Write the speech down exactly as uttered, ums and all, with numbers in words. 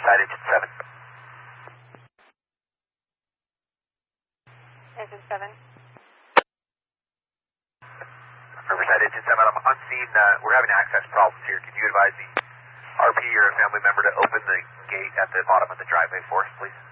Riverside, engine seven. Engine seven. Riverside, engine seven. I'm on scene. Uh, we're having access problems here. Can you advise the R P or a family member to open the gate at the bottom of the driveway for us, please?